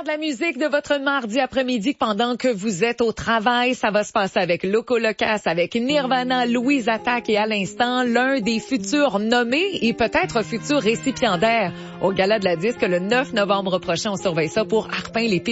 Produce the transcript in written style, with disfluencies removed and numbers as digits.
de la musique de votre mardi après-midi pendant que vous êtes au travail. Ça va se passer avec Loco Locas, avec Nirvana, Louise Attaque et à l'instant, l'un des futurs nommés et peut-être futur récipiendaire au Gala de la Disque le 9 novembre prochain. On surveille ça pour Arpin les